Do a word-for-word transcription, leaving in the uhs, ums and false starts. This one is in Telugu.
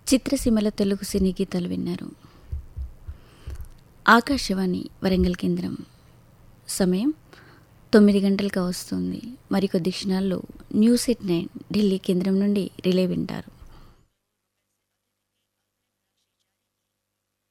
చిత్రసీమల తెలుగు సినీ గీతాలు విన్నారు. ఆకాశవాణి వరంగల్ కేంద్రం సమయం తొమ్మిది గంటలకు వస్తుంది. మరికొద్ది క్షణాల్లో న్యూస్ ఎట్ నైన్ ఢిల్లీ కేంద్రం నుండి రిలే వింటారు.